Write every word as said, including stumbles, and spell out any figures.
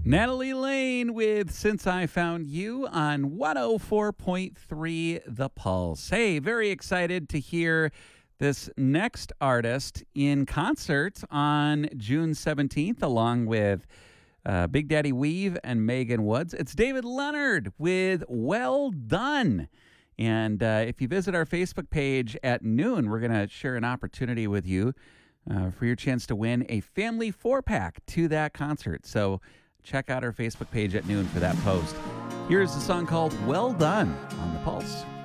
Natalie Lane with Since I Found You on one oh four point three The Pulse. Hey, very excited to hear this next artist in concert on June seventeenth, along with uh, Big Daddy Weave and Megan Woods. It's David Leonard with Well Done. And uh, if you visit our Facebook page at noon, we're going to share an opportunity with you uh, for your chance to win a family four-pack to that concert. So check out our Facebook page at noon for that post. Here's a song called Well Done on The Pulse.